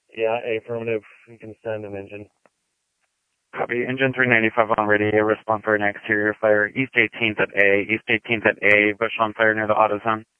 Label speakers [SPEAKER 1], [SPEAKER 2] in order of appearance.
[SPEAKER 1] Yeah, affirmative. You can send an engine.
[SPEAKER 2] Copy. Engine 395 on radio. Respond for an exterior fire. East 18th at A. East 18th at A. Bush on fire near the AutoZone.